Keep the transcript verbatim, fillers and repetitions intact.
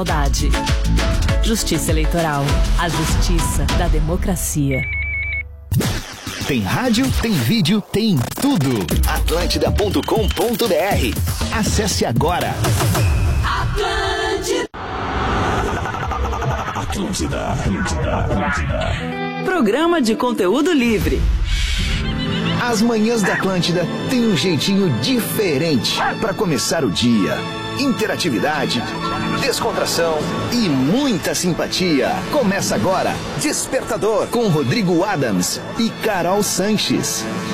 Saudade. Justiça Eleitoral. A justiça da democracia. Tem rádio, tem vídeo, tem tudo. Atlântida ponto com ponto br. Acesse agora. Atlântida. Atlântida, Atlântida, Atlântida. Programa de conteúdo livre. As manhãs da Atlântida tem um jeitinho diferente para começar o dia. Interatividade, descontração e muita simpatia. Começa agora Despertador com Rodrigo Adams e Carol Sanches.